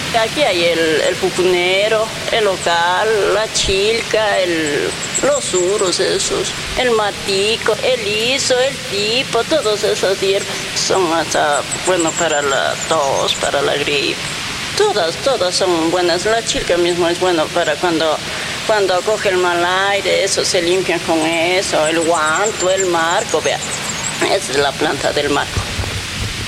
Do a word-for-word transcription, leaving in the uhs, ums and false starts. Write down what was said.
Aquí hay el, el pupunero, el local, la chilca, el, los uros esos, el matico, el iso, el tipo, todos esos hierbas son hasta bueno para la tos, para la gripe. Todas, todas son buenas. La chilca mismo es bueno para cuando, cuando coge el mal aire, eso se limpian con eso, el guanto, el marco, vea. Esa es la planta del marco.